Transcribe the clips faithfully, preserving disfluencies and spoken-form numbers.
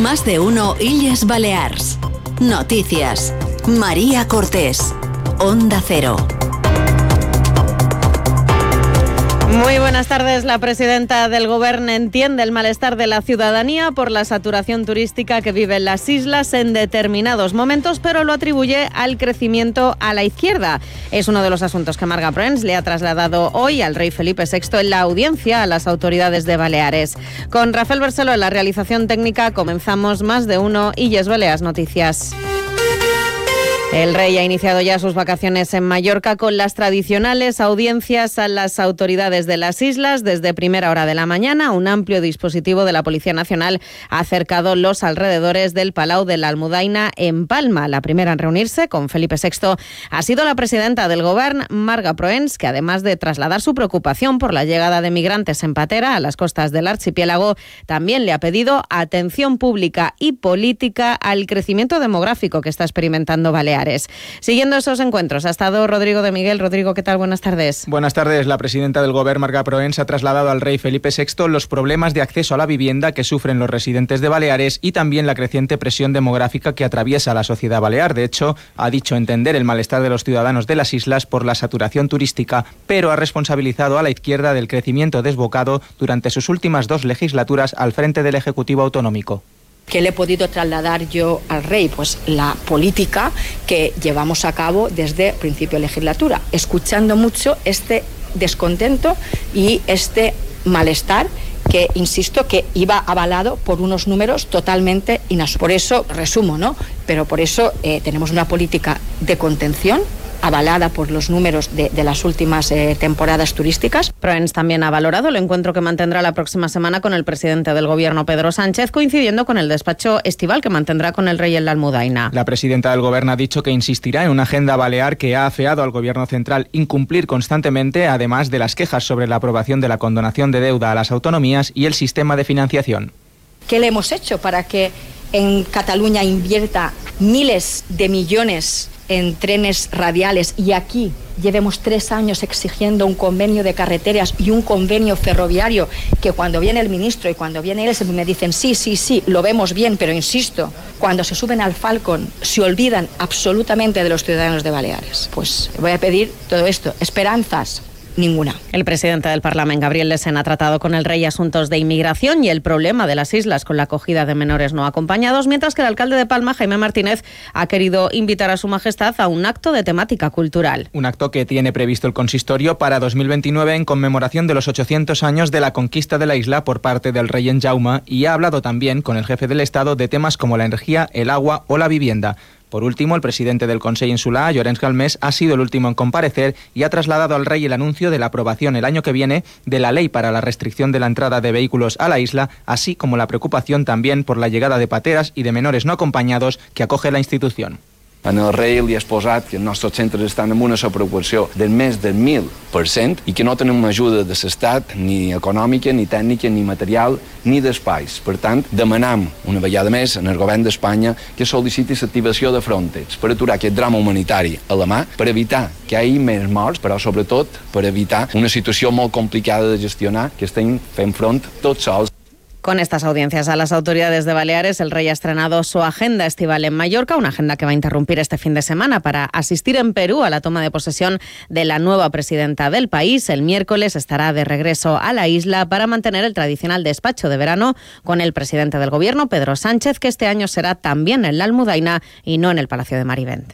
Más de uno Illes Balears. Noticias. María Cortés. Onda Cero. Muy buenas tardes. La presidenta del Govern entiende el malestar de la ciudadanía por la saturación turística que viven las islas en determinados momentos, pero lo atribuye al crecimiento a la izquierda. Es uno de los asuntos que Marga Proens le ha trasladado hoy al rey Felipe sexto en la audiencia a las autoridades de Baleares. Con Rafael Barceló en la realización técnica comenzamos Más de uno Illes Balears Noticias. El rey ha iniciado ya sus vacaciones en Mallorca con las tradicionales audiencias a las autoridades de las islas. Desde primera hora de la mañana, un amplio dispositivo de la Policía Nacional ha cercado los alrededores del Palau de la Almudaina en Palma. La primera en reunirse con Felipe sexto ha sido la presidenta del Govern, Marga Proens, que además de trasladar su preocupación por la llegada de migrantes en patera a las costas del archipiélago, también le ha pedido atención pública y política al crecimiento demográfico que está experimentando Baleares. Siguiendo esos encuentros ha estado Rodrigo de Miguel. Rodrigo, ¿qué tal? Buenas tardes. Buenas tardes. La presidenta del Govern, Marga Proens, ha trasladado al rey Felipe sexto los problemas de acceso a la vivienda que sufren los residentes de Baleares y también la creciente presión demográfica que atraviesa la sociedad balear. De hecho, ha dicho entender el malestar de los ciudadanos de las islas por la saturación turística, pero ha responsabilizado a la izquierda del crecimiento desbocado durante sus últimas dos legislaturas al frente del Ejecutivo Autonómico. ¿Qué le he podido trasladar yo al rey? Pues la política que llevamos a cabo desde principio de legislatura, escuchando mucho este descontento y este malestar que, insisto, que iba avalado por unos números totalmente inasumibles. Por eso, resumo, ¿no? Pero por eso eh, tenemos una política de contención avalada por los números de, de las últimas eh, temporadas turísticas. Proens también ha valorado el encuentro que mantendrá la próxima semana con el presidente del Gobierno, Pedro Sánchez, coincidiendo con el despacho estival que mantendrá con el rey en la Almudaina. La presidenta del Gobierno ha dicho que insistirá en una agenda balear que ha afeado al Gobierno central incumplir constantemente, además de las quejas sobre la aprobación de la condonación de deuda a las autonomías y el sistema de financiación. ¿Qué le hemos hecho para que en Cataluña invierta miles de millones en trenes radiales y aquí llevemos tres años exigiendo un convenio de carreteras y un convenio ferroviario que cuando viene el ministro y cuando viene él me dicen sí, sí, sí, lo vemos bien, pero insisto, cuando se suben al Falcon se olvidan absolutamente de los ciudadanos de Baleares? Pues voy a pedir todo esto, esperanzas. Ninguna. El presidente del Parlamento, Gabriel Lesen, ha tratado con el rey asuntos de inmigración y el problema de las islas con la acogida de menores no acompañados, mientras que el alcalde de Palma, Jaime Martínez, ha querido invitar a su majestad a un acto de temática cultural. Un acto que tiene previsto el consistorio para dos mil veintinueve en conmemoración de los ochocientos años de la conquista de la isla por parte del rey en Jaume, y ha hablado también con el jefe del Estado de temas como la energía, el agua o la vivienda. Por último, el presidente del Consell Insular, Llorenç Galmés, ha sido el último en comparecer y ha trasladado al rey el anuncio de la aprobación el año que viene de la ley para la restricción de la entrada de vehículos a la isla, así como la preocupación también por la llegada de pateras y de menores no acompañados que acoge la institución. En el rei li has posat que els nostres centres estan en una sobreocupació del més del mil per cent i que no tenim ajuda de l'Estat, ni econòmica, ni tècnica, ni material, ni d'espais. Per tant, demanam una vegada més en el govern d'Espanya que sol·liciti l'activació de Frontex per aturar aquest drama humanitari a la mà, per evitar que hi hagi més morts, però sobretot per evitar una situació molt complicada de gestionar que estem fent front tots sols. Con estas audiencias a las autoridades de Baleares, el rey ha estrenado su agenda estival en Mallorca, una agenda que va a interrumpir este fin de semana para asistir en Perú a la toma de posesión de la nueva presidenta del país. El miércoles estará de regreso a la isla para mantener el tradicional despacho de verano con el presidente del Gobierno, Pedro Sánchez, que este año será también en la Almudaina y no en el Palacio de Marivent.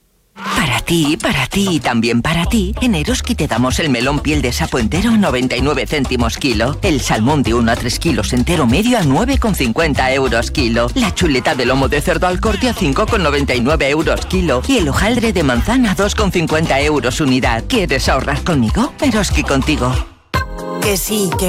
Para ti, para ti y también para ti, en Eroski te damos el melón piel de sapo entero a noventa y nueve céntimos kilo, el salmón de uno a tres kilos entero medio a nueve con cincuenta euros kilo, la chuleta de lomo de cerdo al corte a cinco con noventa y nueve euros kilo y el hojaldre de manzana a dos con cincuenta euros unidad. ¿Quieres ahorrar conmigo? Eroski contigo. Que sí, que